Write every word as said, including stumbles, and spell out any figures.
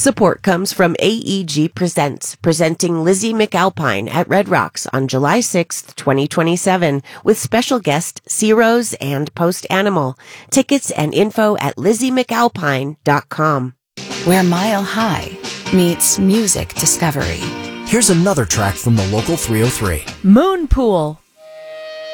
Support comes from A E G Presents, presenting Lizzie McAlpine at Red Rocks on July sixth, twenty twenty-seven, with special guest C-Rose and Post Animal. Tickets and info at lizzie mcalpine dot com. Where Mile High meets music discovery. Here's another track from the local three oh three. Moon Pool.